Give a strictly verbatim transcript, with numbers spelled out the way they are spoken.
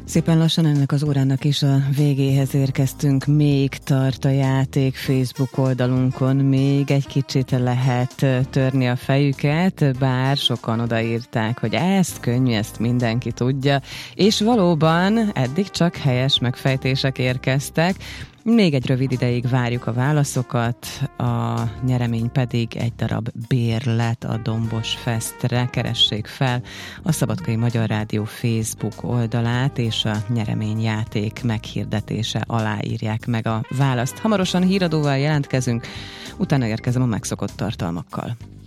Szépen lassan ennek az órának is a végéhez érkeztünk. Még tart a játék Facebook oldalunkon, még egy kicsit lehet törni a fejüket, bár sokan odaírták, hogy ezt könnyű, ezt mindenki tudja, és valóban eddig csak helyes megfejtések érkeztek. Még egy rövid ideig várjuk a válaszokat, a nyeremény pedig egy darab bérlet a Dombos Festre. Keressék fel a Szabadkai Magyar Rádió Facebook oldalát, és a nyereményjáték meghirdetése alá írják meg a választ. Hamarosan híradóval jelentkezünk, utána érkezem a megszokott tartalmakkal.